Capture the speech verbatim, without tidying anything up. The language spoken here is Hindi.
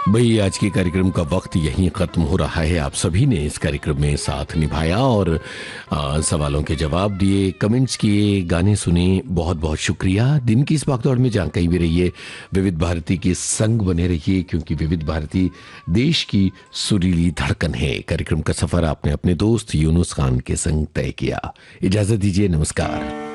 भाई आज के कार्यक्रम का वक्त यहीं खत्म हो रहा है। आप सभी ने इस कार्यक्रम में साथ निभाया और आ, सवालों के जवाब दिए, कमेंट्स किए, गाने सुने। बहुत बहुत शुक्रिया। दिन की इस भागदौड़ में जहाँ कहीं भी रहिए, विविध भारती के संग बने रहिए, क्योंकि विविध भारती देश की सुरीली धड़कन है। कार्यक्रम का सफर आपने अपने दोस्त यूनुस खान के संग तय किया। इजाजत दीजिए, नमस्कार।